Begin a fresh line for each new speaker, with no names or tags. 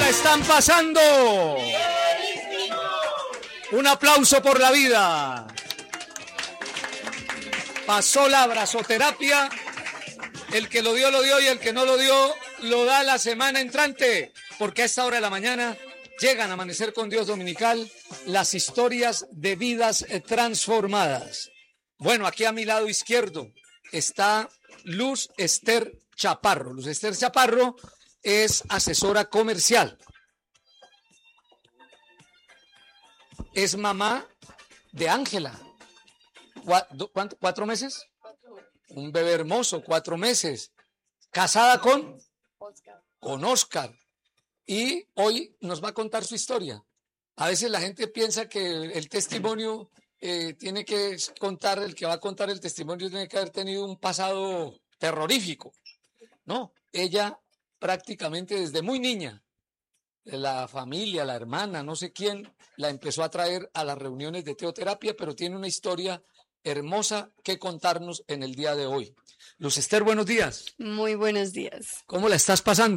están pasando? Un aplauso por la vida. Pasó la abrazoterapia. El que lo dio y el que no lo dio lo da la semana entrante, porque a esta hora de la mañana llegan a Amanecer con Dios Dominical las historias de vidas transformadas. Bueno, aquí a mi lado izquierdo está Luz Esther Chaparro. Luz Esther Chaparro es asesora comercial. Es mamá de Ángela. ¿Cuatro meses? Un bebé hermoso, 4 meses. Casada con Oscar. Y hoy nos va a contar su historia. A veces la gente piensa que el testimonio tiene que contar, el que va a contar el testimonio tiene que haber tenido un pasado terrorífico. No, ella prácticamente desde muy niña, la familia, la hermana, no sé quién, la empezó a traer a las reuniones de teoterapia, pero tiene una historia hermosa que contarnos en el día de hoy. Luz Esther, buenos días.
Muy buenos días.
¿Cómo la estás pasando?